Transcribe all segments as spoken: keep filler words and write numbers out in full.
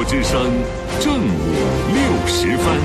之声正午六十分。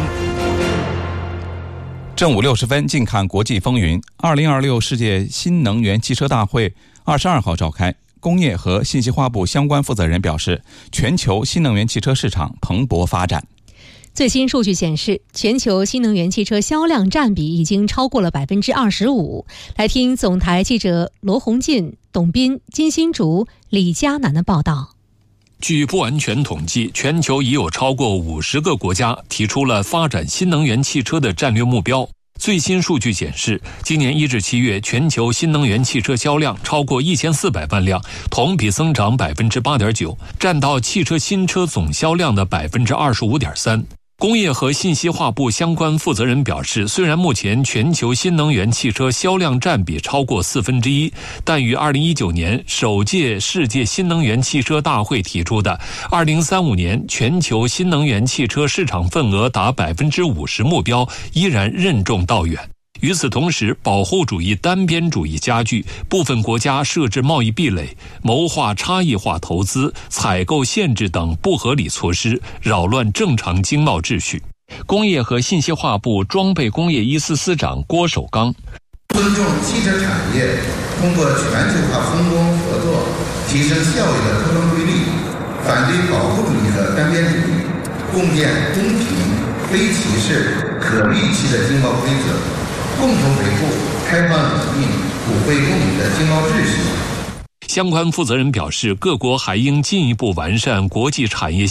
正午六十分，近看国际风云。二零二六世界新能源汽车大会二十二号召开。工业和信息化部相关负责人表示，全球新能源汽车市场蓬勃发展。 最新数据显示，全球新能源汽车销量占比已经超过了百分之二十五。来听总台记者罗红进、董斌、金新竹、李佳楠的报道。 据不完全统计，全球已有超过五十个国家提出了发展新能源汽车的战略目标。最新数据显示，今年一至七月，全球新能源汽车销量超过一千四百万辆，同比增长百分之八点九，占到汽车新车总销量的百分之二十五点三。工业和信息化部相关负责人表示，虽然目前全球新能源汽车销量占比超过四分之一，但与二零一九年首届世界新能源汽车大会提出的二零三五年全球新能源汽车市场份额达百分之五十目标依然任重道远。与此同时，保护主义单边主义加剧，部分国家设置贸易壁垒，谋划差异化投资、采购限制等不合理措施，扰乱正常经贸秩序。工业和信息化部装备工业一司司长郭守刚： 尊重汽车产业通过全球化分工合作提升效益的客观规律，反对保护主义和单边主义，共建公平、非歧视、可预期的经贸规则，共同维护开放稳定、普惠共赢的经贸秩序。 相关负责人表示，各国还应进一步完善国际产业